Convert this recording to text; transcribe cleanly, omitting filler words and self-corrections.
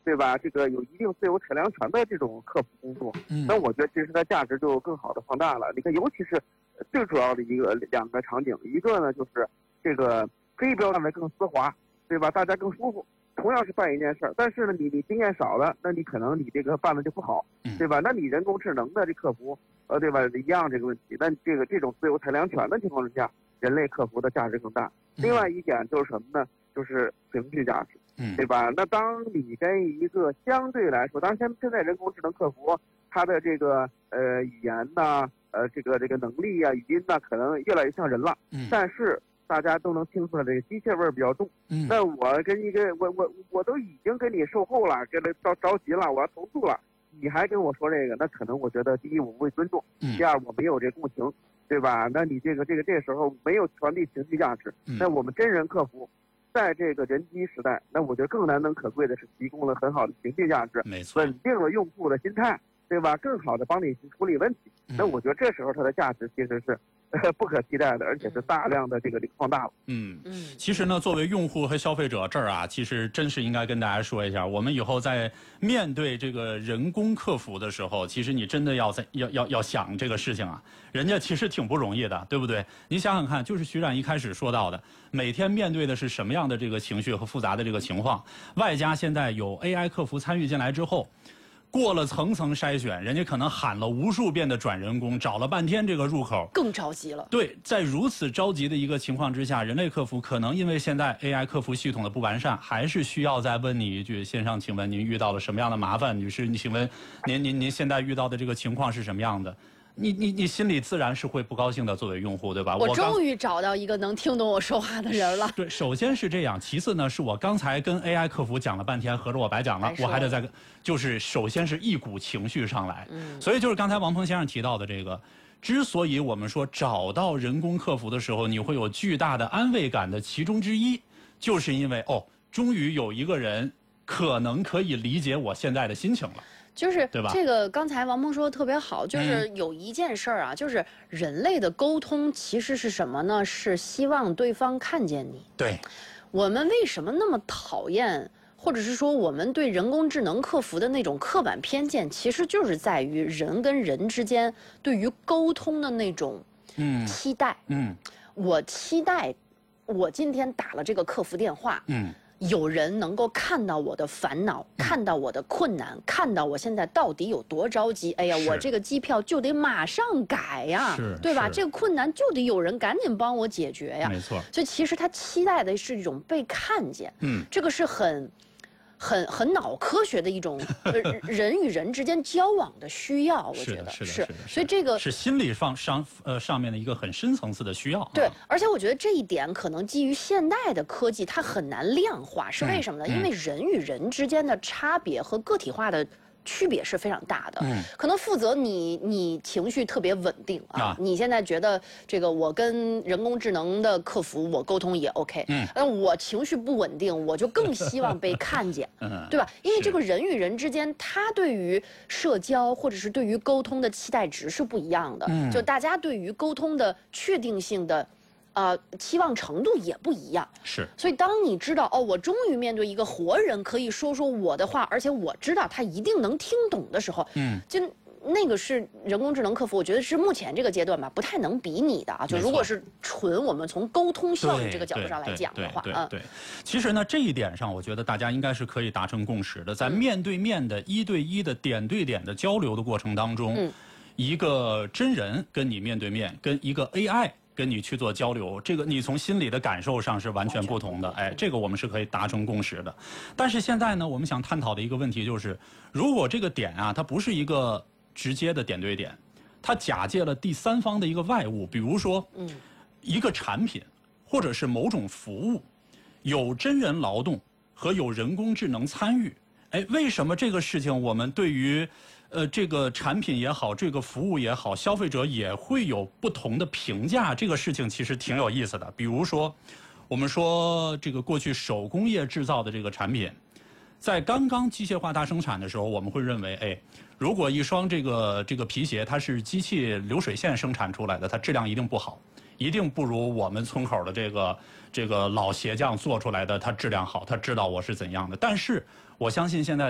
对吧？这个有一定自由裁量权的这种客服工作，那我觉得其实它价值就更好的放大了。你看，尤其是最主要的两个场景，一个呢就是这个可以标范围更丝滑，对吧？大家更舒服。同样是办一件事儿，但是呢，你经验少了，那你可能你这个办的就不好，对吧？那你人工智能的这客服，对吧？一样这个问题，那这种自由裁量权的情况之下，人类客服的价值更大。另外一点就是什么呢？就是情绪价值，对吧？那当你跟一个相对来说，当然现在人工智能客服它的这个语言呐，这个能力啊，语音呐，可能越来越像人了，但是大家都能听出来这个机械味儿比较重。那我跟一个我都已经跟你售后了，跟他着急了，我要投诉了，你还跟我说这个，那可能我觉得第一我不会尊重，第二我没有这共情，对吧？那你这时候没有传递情绪价值，那我们真人客服在这个人机时代，那我觉得更难能可贵的是提供了很好的情绪价值， 没错， 稳定了用户的心态，对吧？更好的帮你处理问题。那我觉得这时候它的价值其实是不可替代的，而且是大量的这个放大了。 其实呢，作为用户和消费者这儿啊，其实真是应该跟大家说一下，我们以后在面对这个人工客服的时候，其实你真的要想这个事情啊，人家其实挺不容易的，对不对？你想想看，就是徐冉一开始说到的，每天面对的是什么样的这个情绪和复杂的这个情况，外加现在有 AI 客服参与进来之后。过了层层筛选，人家可能喊了无数遍的转人工，找了半天这个入口， 更着急了。 对，在如此着急的一个情况之下，人类客服可能因为现在 AI 客服系统的不完善，还是需要再问你一句：线上请问您遇到了什么样的麻烦？女士，请问您现在遇到的这个情况是什么样的？你心里自然是会不高兴的，作为用户，对吧？ 我终于找到一个能听懂我说话的人了。 对，首先是这样，其次呢，是我刚才跟 AI 客服讲了半天，合着我白讲了，我还得再就是首先是一股情绪上来，所以就是刚才王鹏先生提到的这个，之所以我们说找到人工客服的时候，你会有巨大的安慰感的其中之一，就是因为终于有一个人可能可以理解我现在的心情了。 就是这个，刚才王鹏说的特别好，就是有一件事儿啊，就是人类的沟通其实是什么呢？是希望对方看见你。 对， 我们为什么那么讨厌，或者是说我们对人工智能客服的那种刻板偏见，其实就是在于人跟人之间对于沟通的那种期待。我期待我今天打了这个客服电话。有人能够看到我的烦恼，看到我的困难，看到我现在到底有多着急。哎呀，我这个机票就得马上改呀，对吧？这个困难就得有人赶紧帮我解决呀。 没错。 所以其实他期待的是一种被看见。这个是很脑科学的一种人与人之间交往的需要，我觉得是。所以这个是心理上面的一个很深层次的需要。 对，而且我觉得这一点可能基于现代的科技，它很难量化，是为什么呢？因为人与人之间的差别和个体化的区别是非常大的。可能负责你情绪特别稳定啊，你现在觉得这个我跟人工智能的客服我沟通也 OK，但我情绪不稳定，我就更希望被看见，对吧？因为这个人与人之间，他对于社交或者是对于沟通的期待值是不一样的，就大家对于沟通的确定性的。期望程度也不一样， 是。 所以当你知道我终于面对一个活人可以说我的话，而且我知道他一定能听懂的时候，就那个是人工智能客服，我觉得是目前这个阶段吧，不太能比拟的啊。就如果是纯我们从沟通效率这个角度上来讲的话， 对。其实呢，这一点上，我觉得大家应该是可以达成共识的，在面对面的1对1的点对点的交流的过程当中，一个真人跟你面对面，跟一个 AI。跟你去做交流，这个你从心理的感受上是完全不同的，这个我们是可以达成共识的。但是现在呢，我们想探讨的一个问题就是，如果这个点啊，它不是一个直接的点对点，它假借了第三方的一个外物，比如说，一个产品或者是某种服务，有真人劳动和有人工智能参与，为什么这个事情我们对于这个产品也好，这个服务也好，消费者也会有不同的评价。这个事情其实挺有意思的。比如说，我们说这个过去手工业制造的这个产品，在刚刚机械化大生产的时候，我们会认为，如果一双这个皮鞋它是机器流水线生产出来的，它质量一定不好，一定不如我们村口的这个老鞋匠做出来的它质量好，他知道我是怎样的。但是我相信现在。